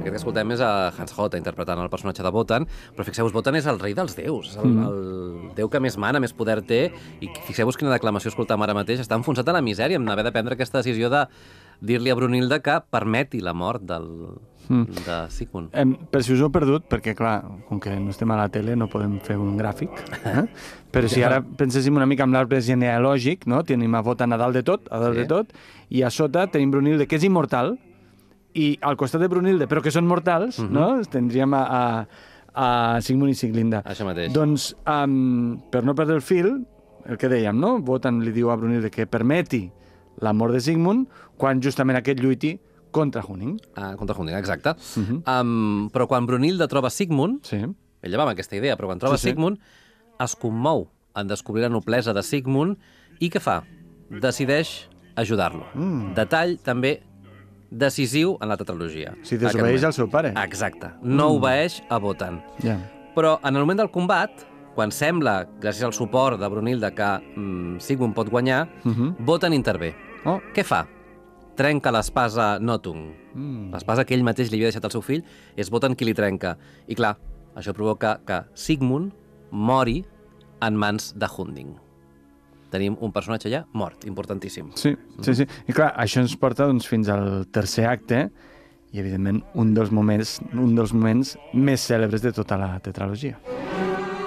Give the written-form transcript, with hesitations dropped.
Aquest que escoltem és a Hans Hotta interpretant el personatge de Wotan, però fixeu-vos, Wotan és el rei dels déus, és el déu que més mana, més poder té, i fixeu-vos quina declamació escoltam ara mateix, està enfonsat a la misèria en haver de prendre aquesta decisió de dir-li a Brunilda que permeti la mort de Sigmund. Per si us ho heu perdut, perquè clar, com que no estem a la tele no podem fer un gràfic, però si ara penséssim una mica amb l'arbre genealògic, no? Tenim a Wotan a dalt de tot, i a sota tenim Brunilde, que és immortal, i al costat de Brunilde, però que són mortals, no? Tindríem a Sigmund i Siglinda. Això mateix. Doncs, per no perdre el fil, el que dèiem, no? Wotan li diu a Brunilde que permeti la mort de Sigmund quan justament aquest lluiti contra Hunding. Contra Hunding, exacte. Però quan Brunilda troba Sigmund, ella va amb aquesta idea, però quan troba Sigmund, es commou en descobrir la noblesa de Sigmund i què fa? Decideix ajudar-lo. Detall també decisiu en la tetralogia. Si desobeeix al seu pare. Exacte. No obeeix a Wotan. Però en el moment del combat, quan sembla, gràcies al suport de Brunilda, que Sigmund pot guanyar, Wotan intervé. Què fa? Trenca l'espasa Notung. L'espasa que ell mateix li havia deixat al seu fill, és Wotan qui li trenca. I clar, això provoca que Sigmund mori en mans de Hunding. Tenim un personatge ja mort, importantíssim. Sí. I clar, això ens porta fins al tercer acte i, evidentment, un dels moments més cèlebres de tota la tetralogia.